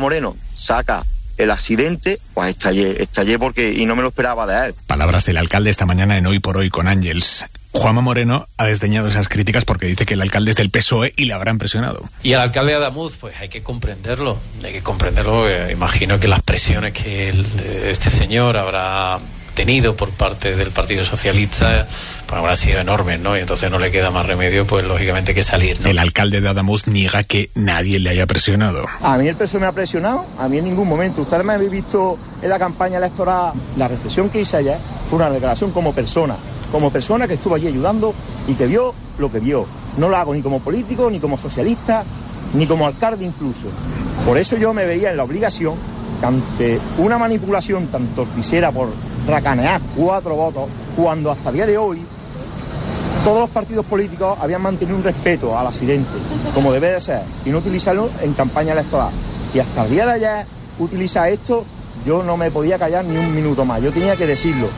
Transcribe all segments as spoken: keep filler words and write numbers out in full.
Moreno saca el accidente, pues estallé, estallé porque, y no me lo esperaba de él. Palabras del alcalde esta mañana en Hoy por Hoy con Ángels. Juanma Moreno ha desdeñado esas críticas porque dice que el alcalde es del P S O E y le habrán presionado. Y al alcalde de Adamuz, pues hay que comprenderlo, hay que comprenderlo. Eh, imagino que las presiones que el, este señor habrá tenido por parte del Partido Socialista pues habrán sido enormes, ¿no? Y entonces no le queda más remedio, pues lógicamente, que salir, ¿no? El alcalde de Adamuz niega que nadie le haya presionado. A mí el P S O E me ha presionado, a mí en ningún momento. Ustedes me habéis visto en la campaña electoral, la reflexión que hice ayer fue una declaración como persona, como persona que estuvo allí ayudando y que vio lo que vio. No lo hago ni como político, ni como socialista, ni como alcalde incluso. Por eso yo me veía en la obligación que ante una manipulación tan torticera por racanear cuatro votos, cuando hasta el día de hoy todos los partidos políticos habían mantenido un respeto al accidente, como debe de ser, y no utilizarlo en campaña electoral. Y hasta el día de ayer, utilizar esto, yo no me podía callar ni un minuto más, yo tenía que decirlo.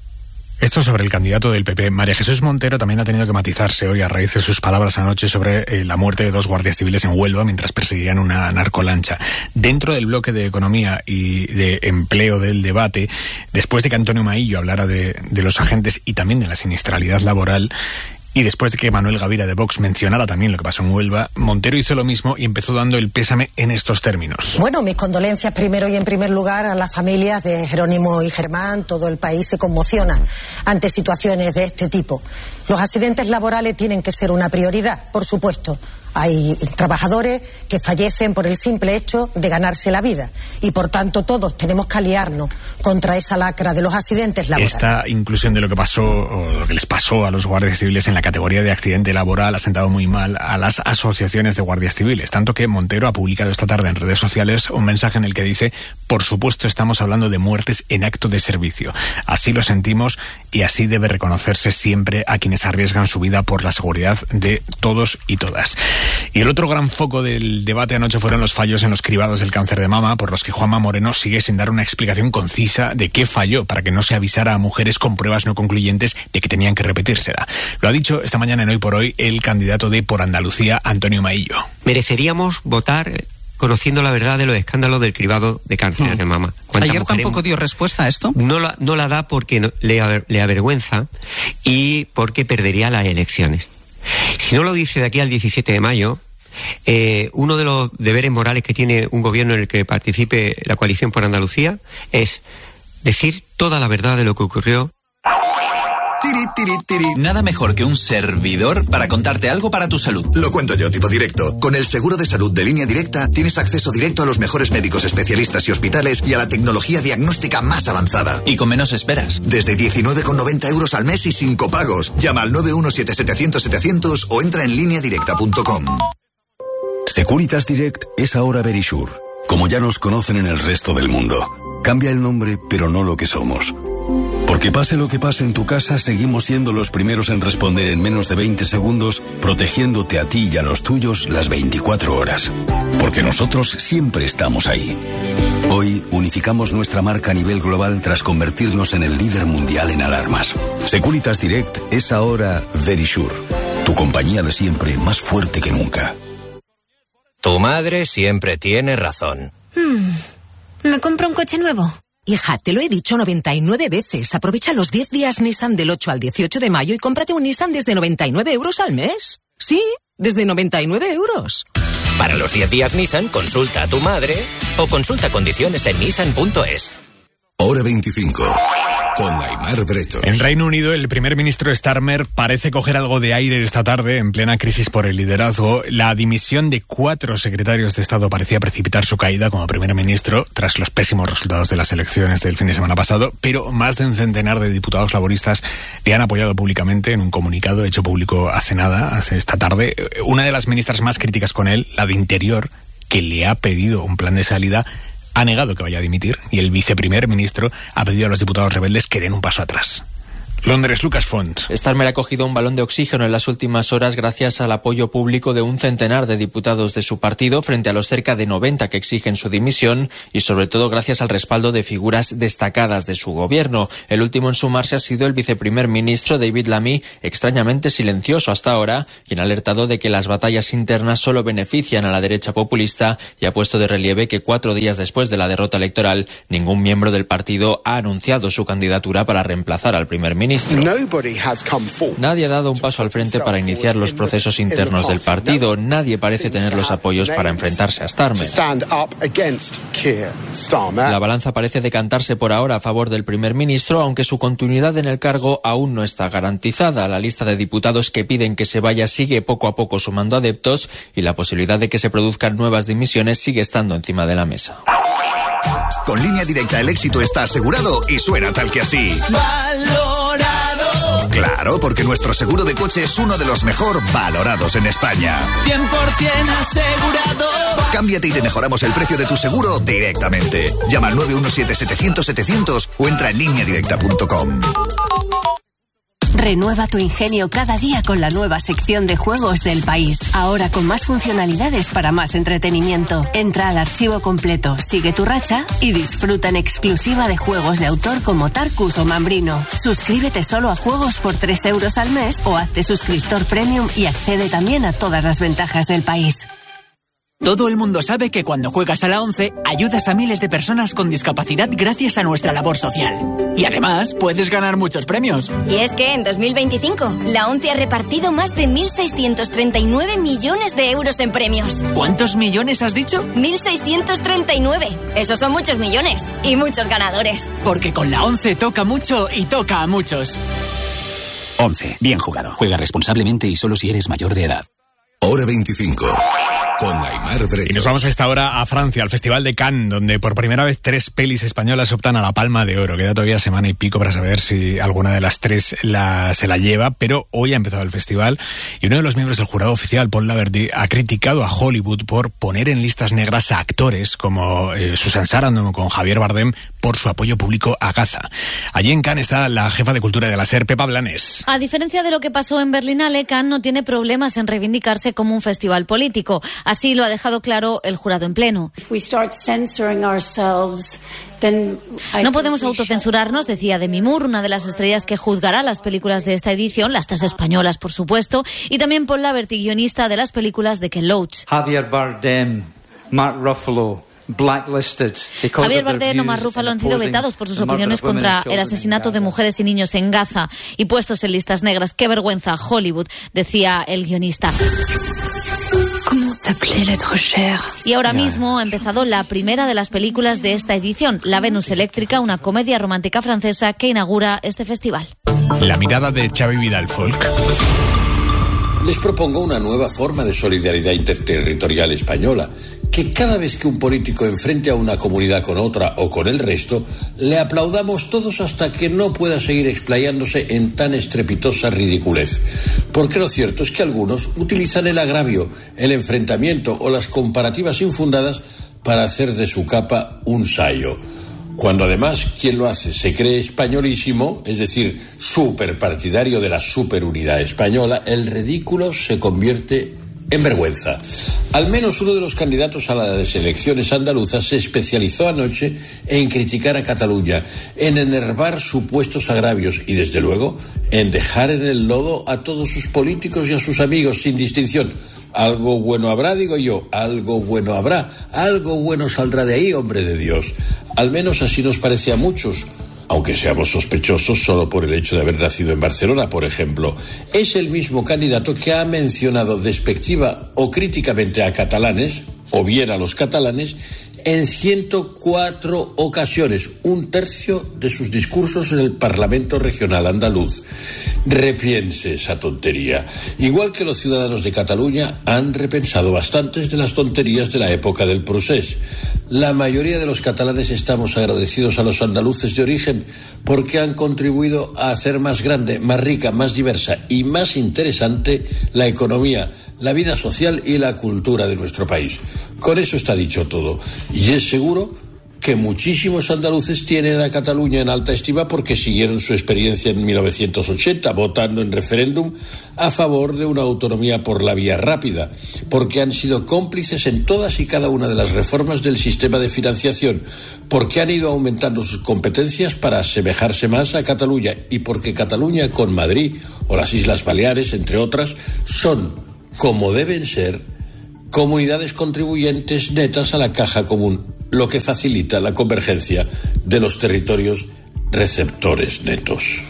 Esto sobre el candidato del P P. María Jesús Montero también ha tenido que matizarse hoy a raíz de sus palabras anoche sobre eh, la muerte de dos guardias civiles en Huelva mientras perseguían una narcolancha. Dentro del bloque de economía y de empleo del debate, después de que Antonio Maillo hablara de, de los agentes y también de la siniestralidad laboral, y después de que Manuel Gavira de Vox mencionara también lo que pasó en Huelva, Montero hizo lo mismo y empezó dando el pésame en estos términos. Bueno, mis condolencias primero y en primer lugar a las familias de Jerónimo y Germán. Todo el país se conmociona ante situaciones de este tipo. Los accidentes laborales tienen que ser una prioridad, por supuesto. Hay trabajadores que fallecen por el simple hecho de ganarse la vida y por tanto todos tenemos que aliarnos contra esa lacra de los accidentes laborales. Esta inclusión de lo que pasó o lo que les pasó a los guardias civiles en la categoría de accidente laboral ha sentado muy mal a las asociaciones de guardias civiles, tanto que Montero ha publicado esta tarde en redes sociales un mensaje en el que dice: por supuesto estamos hablando de muertes en acto de servicio, así lo sentimos y así debe reconocerse siempre a quienes arriesgan su vida por la seguridad de todos y todas. Y el otro gran foco del debate anoche fueron los fallos en los cribados del cáncer de mama, por los que Juanma Moreno sigue sin dar una explicación concisa de qué falló para que no se avisara a mujeres con pruebas no concluyentes de que tenían que repetírsela. Lo ha dicho esta mañana en Hoy por Hoy el candidato de Por Andalucía, Antonio Maillo. Mereceríamos votar conociendo la verdad de los escándalos del cribado de cáncer hmm. de mama. Ayer tampoco dio respuesta a esto. No la, no la da porque no, le, le avergüenza y porque perdería las elecciones. Si no lo dice de aquí al diecisiete de mayo, eh, uno de los deberes morales que tiene un gobierno en el que participe la coalición por Andalucía es decir toda la verdad de lo que ocurrió. Tiri, tiri, tiri. Nada mejor que un servidor para contarte algo para tu salud. Lo cuento yo, tipo directo. Con el seguro de salud de Línea Directa tienes acceso directo a los mejores médicos especialistas y hospitales y a la tecnología diagnóstica más avanzada. Y con menos esperas. Desde diecinueve con noventa euros al mes y sin copagos. Llama al nueve uno siete setecientos setecientos o entra en línea directa punto com. Securitas Direct es ahora Verisure, como ya nos conocen en el resto del mundo. Cambia el nombre, pero no lo que somos. Porque pase lo que pase en tu casa, seguimos siendo los primeros en responder en menos de veinte segundos, protegiéndote a ti y a los tuyos las veinticuatro horas. Porque nosotros siempre estamos ahí. Hoy unificamos nuestra marca a nivel global tras convertirnos en el líder mundial en alarmas. Securitas Direct es ahora Verisure, tu compañía de siempre más fuerte que nunca. Tu madre siempre tiene razón. Hmm. ¿Me compro un coche nuevo? Hija, te lo he dicho noventa y nueve veces. Aprovecha los diez días Nissan del ocho al dieciocho de mayo y cómprate un Nissan desde noventa y nueve euros al mes. Sí, desde noventa y nueve euros. Para los diez días Nissan, consulta a tu madre o consulta condiciones en nissan punto es. Hora veinticinco. Con Aimar Bretos. En Reino Unido, el primer ministro Starmer parece coger algo de aire esta tarde, en plena crisis por el liderazgo. La dimisión de cuatro secretarios de Estado parecía precipitar su caída como primer ministro tras los pésimos resultados de las elecciones del fin de semana pasado, pero más de un centenar de diputados laboristas le han apoyado públicamente en un comunicado hecho público hace nada, hace esta tarde. Una de las ministras más críticas con él, la de Interior, que le ha pedido un plan de salida, ha negado que vaya a dimitir y el viceprimer ministro ha pedido a los diputados rebeldes que den un paso atrás. Londres, Lucas Font. Starmer ha cogido un balón de oxígeno en las últimas horas gracias al apoyo público de un centenar de diputados de su partido frente a los cerca de noventa que exigen su dimisión y sobre todo gracias al respaldo de figuras destacadas de su gobierno. El último en sumarse ha sido el viceprimer ministro David Lammy, extrañamente silencioso hasta ahora, quien ha alertado de que las batallas internas solo benefician a la derecha populista y ha puesto de relieve que cuatro días después de la derrota electoral ningún miembro del partido ha anunciado su candidatura para reemplazar al primer ministro. Nadie ha dado un paso al frente para iniciar los procesos internos del partido. Nadie parece tener los apoyos para enfrentarse a Starmer. La balanza parece decantarse por ahora a favor del primer ministro, aunque su continuidad en el cargo aún no está garantizada. La lista de diputados que piden que se vaya sigue poco a poco sumando adeptos y la posibilidad de que se produzcan nuevas dimisiones sigue estando encima de la mesa. Con Línea Directa el éxito está asegurado y suena tal que así. ¡Valorado! Claro, porque nuestro seguro de coche es uno de los mejor valorados en España. cien por ciento asegurado. Cámbiate y te mejoramos el precio de tu seguro directamente. Llama al nueve uno siete setecientos setecientos o entra en línea directa punto com. Renueva tu ingenio cada día con la nueva sección de juegos del País. Ahora con más funcionalidades para más entretenimiento. Entra al archivo completo, sigue tu racha y disfruta en exclusiva de juegos de autor como Tarkus o Mambrino. Suscríbete solo a juegos por tres euros al mes o hazte suscriptor premium y accede también a todas las ventajas del País. Todo el mundo sabe que cuando juegas a la ONCE ayudas a miles de personas con discapacidad gracias a nuestra labor social. Y además puedes ganar muchos premios. Y es que en dos mil veinticinco la ONCE ha repartido más de mil seiscientos treinta y nueve millones de euros en premios. ¿Cuántos millones has dicho? mil seiscientos treinta y nueve. Esos son muchos millones y muchos ganadores. Porque con la ONCE toca mucho y toca a muchos. ONCE. Bien jugado. Juega responsablemente y solo si eres mayor de edad. Hora veinticinco. Con Aimar Bretos. Y nos vamos a esta hora a Francia, al Festival de Cannes, donde por primera vez tres pelis españolas optan a la Palma de Oro. Queda todavía semana y pico para saber si alguna de las tres la, se la lleva, pero hoy ha empezado el festival y uno de los miembros del jurado oficial, Paul Laverty, ha criticado a Hollywood por poner en listas negras a actores como eh, Susan Sarandon con Javier Bardem por su apoyo público a Gaza. Allí en Cannes está la jefa de cultura de la SER, Pepa Blanes. A diferencia de lo que pasó en Berlinale, Cannes no tiene problemas en reivindicarse como un festival político. Así lo ha dejado claro el jurado en pleno. No podemos autocensurarnos, decía Demi Moore, una de las estrellas que juzgará las películas de esta edición, las tres españolas, por supuesto, y también Paul Laverty, guionista de las películas de Ken Loach. Javier Bardem, Mark Ruffalo, Blacklisted. Javier Bardem o Mark Ruffalo han sido vetados por sus opiniones contra el asesinato de mujeres y niños en Gaza y puestos en listas negras. ¡Qué vergüenza, Hollywood!, decía el guionista. Y ahora mismo ha empezado la primera de las películas de esta edición, La Venus Eléctrica, una comedia romántica francesa que inaugura este festival. La mirada de Xavi Vidal Folk. Les propongo una nueva forma de solidaridad interterritorial española, que cada vez que un político enfrente a una comunidad con otra o con el resto, le aplaudamos todos hasta que no pueda seguir explayándose en tan estrepitosa ridiculez. Porque lo cierto es que algunos utilizan el agravio, el enfrentamiento o las comparativas infundadas para hacer de su capa un sayo. Cuando además quien lo hace se cree españolísimo, es decir, superpartidario de la superunidad española, el ridículo se convierte en vergüenza. Al menos uno de los candidatos a las elecciones andaluzas se especializó anoche en criticar a Cataluña, en enervar supuestos agravios y, desde luego, en dejar en el lodo a todos sus políticos y a sus amigos sin distinción. Algo bueno habrá, digo yo, algo bueno habrá, algo bueno saldrá de ahí, hombre de Dios. Al menos así nos parece a muchos, aunque seamos sospechosos solo por el hecho de haber nacido en Barcelona, por ejemplo. Es el mismo candidato que ha mencionado despectiva o críticamente a catalanes, o bien a los catalanes, en ciento cuatro ocasiones, un tercio de sus discursos en el Parlamento Regional andaluz. Repiense esa tontería. Igual que los ciudadanos de Cataluña han repensado bastantes de las tonterías de la época del procés. La mayoría de los catalanes estamos agradecidos a los andaluces de origen porque han contribuido a hacer más grande, más rica, más diversa y más interesante la economía, la vida social y la cultura de nuestro país. Con eso está dicho todo. Y es seguro que muchísimos andaluces tienen a Cataluña en alta estima porque siguieron su experiencia en mil novecientos ochenta, votando en referéndum a favor de una autonomía por la vía rápida, porque han sido cómplices en todas y cada una de las reformas del sistema de financiación, porque han ido aumentando sus competencias para asemejarse más a Cataluña y porque Cataluña con Madrid o las Islas Baleares, entre otras, son, como deben ser, comunidades contribuyentes netas a la caja común, lo que facilita la convergencia de los territorios receptores netos.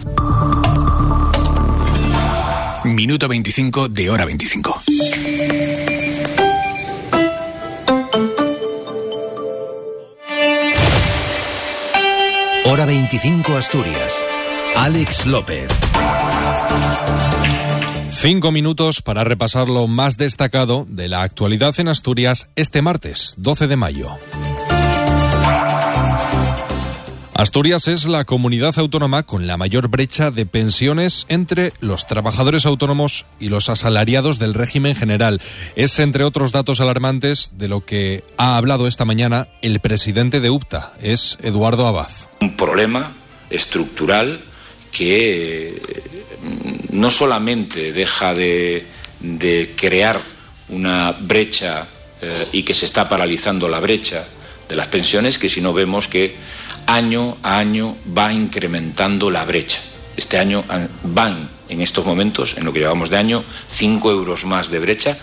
Minuto veinticinco de Hora veinticinco. Hora veinticinco Asturias. Alex López. Cinco minutos para repasar lo más destacado de la actualidad en Asturias este martes, doce de mayo. Asturias es la comunidad autónoma con la mayor brecha de pensiones entre los trabajadores autónomos y los asalariados del régimen general. Es, entre otros datos alarmantes, de lo que ha hablado esta mañana el presidente de UPTA, es Eduardo Abad. Un problema estructural que no solamente deja de, de crear una brecha eh, y que se está paralizando la brecha de las pensiones, que si no vemos que año a año va incrementando la brecha. Este año van, en estos momentos, en lo que llevamos de año, cinco euros más de brecha.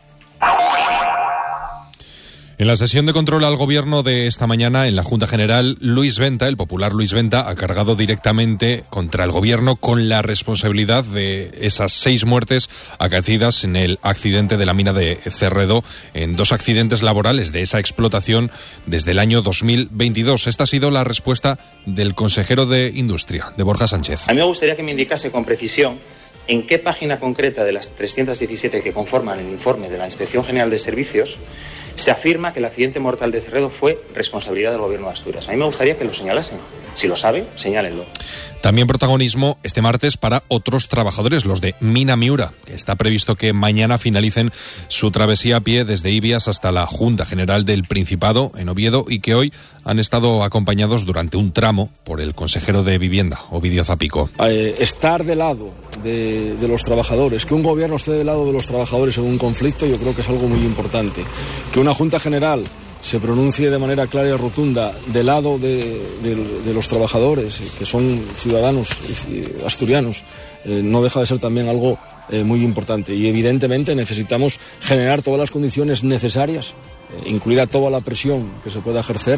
En la sesión de control al Gobierno de esta mañana en la Junta General, Luis Venta, el popular Luis Venta, ha cargado directamente contra el Gobierno con la responsabilidad de esas seis muertes acaecidas en el accidente de la mina de Cerredo, en dos accidentes laborales de esa explotación desde el año dos mil veintidós. Esta ha sido la respuesta del consejero de Industria, de Borja Sánchez. A mí me gustaría que me indicase con precisión en qué página concreta de las trescientas diecisiete que conforman el informe de la Inspección General de Servicios se afirma que el accidente mortal de Cerredo fue responsabilidad del Gobierno de Asturias. A mí me gustaría que lo señalasen. Si lo sabe, señálenlo. También protagonismo este martes para otros trabajadores, los de Mina Miura, que está previsto que mañana finalicen su travesía a pie desde Ibias hasta la Junta General del Principado en Oviedo y que hoy han estado acompañados durante un tramo por el consejero de Vivienda, Ovidio Zapico. Eh, estar de lado de, de los trabajadores, que un gobierno esté de lado de los trabajadores en un conflicto, yo creo que es algo muy importante. Que una Junta General se pronuncie de manera clara y rotunda del lado de, de, de los trabajadores, que son ciudadanos asturianos, eh, no deja de ser también algo eh, muy importante. Y evidentemente necesitamos generar todas las condiciones necesarias, eh, incluida toda la presión que se pueda ejercer.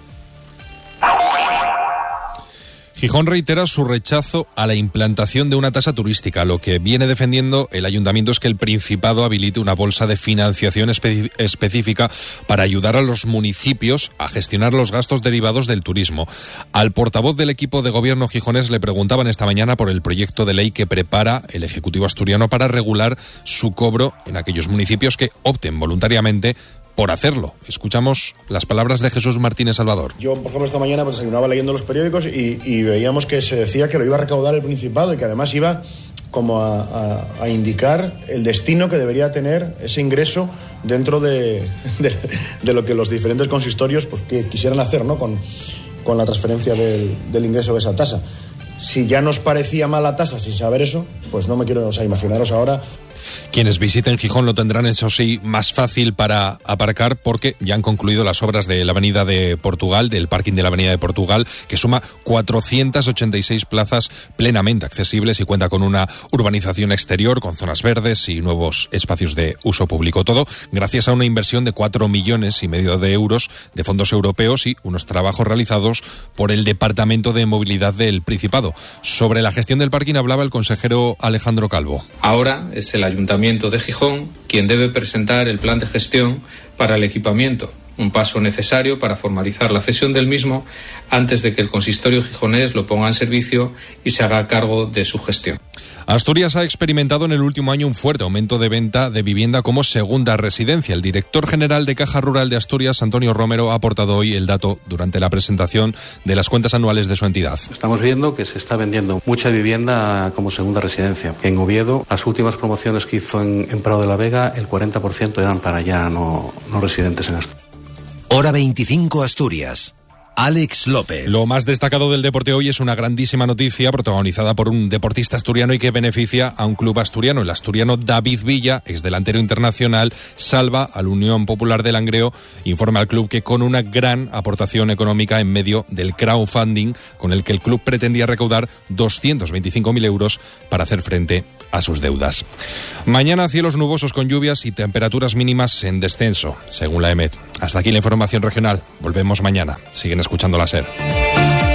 Gijón reitera su rechazo a la implantación de una tasa turística. Lo que viene defendiendo el ayuntamiento es que el Principado habilite una bolsa de financiación espe- específica para ayudar a los municipios a gestionar los gastos derivados del turismo. Al portavoz del equipo de gobierno gijonés le preguntaban esta mañana por el proyecto de ley que prepara el Ejecutivo asturiano para regular su cobro en aquellos municipios que opten voluntariamente por hacerlo. Escuchamos las palabras de Jesús Martínez Salvador. Yo, por ejemplo, esta mañana pues, desayunaba leyendo los periódicos y, y veíamos que se decía que lo iba a recaudar el Principado y que además iba como a, a, a indicar el destino que debería tener ese ingreso dentro de, de, de lo que los diferentes consistorios pues, que quisieran hacer, ¿no? con, con la transferencia del, del ingreso de esa tasa. Si ya nos parecía mal la tasa sin saber eso, pues no me quiero, o sea, imaginaros ahora. Quienes visiten Gijón lo tendrán, eso sí, más fácil para aparcar porque ya han concluido las obras de la Avenida de Portugal, del parking de la Avenida de Portugal, que suma cuatrocientas ochenta y seis plazas plenamente accesibles y cuenta con una urbanización exterior, con zonas verdes y nuevos espacios de uso público. Todo gracias a una inversión de cuatro millones y medio de euros de fondos europeos y unos trabajos realizados por el Departamento de Movilidad del Principado. Sobre la gestión del parking hablaba el consejero Alejandro Calvo. Ahora es el Ayuntamiento de Gijón quien debe presentar el plan de gestión para el equipamiento, un paso necesario para formalizar la cesión del mismo antes de que el consistorio gijonés lo ponga en servicio y se haga cargo de su gestión. Asturias ha experimentado en el último año un fuerte aumento de venta de vivienda como segunda residencia. El director general de Caja Rural de Asturias, Antonio Romero, ha aportado hoy el dato durante la presentación de las cuentas anuales de su entidad. Estamos viendo que se está vendiendo mucha vivienda como segunda residencia. En Oviedo, las últimas promociones que hizo en, en Prado de la Vega, el cuarenta por ciento eran para ya no, no residentes en Asturias. Hora veinticinco Asturias. Alex López. Lo más destacado del deporte hoy es una grandísima noticia protagonizada por un deportista asturiano y que beneficia a un club asturiano. El asturiano David Villa, exdelantero internacional, salva al Unión Popular de Langreo. Informa al club que con una gran aportación económica en medio del crowdfunding con el que el club pretendía recaudar doscientos veinticinco mil euros para hacer frente a sus deudas. Mañana cielos nubosos con lluvias y temperaturas mínimas en descenso, según la EMET. Hasta aquí la información regional. Volvemos mañana. Siguen escuchando la SER.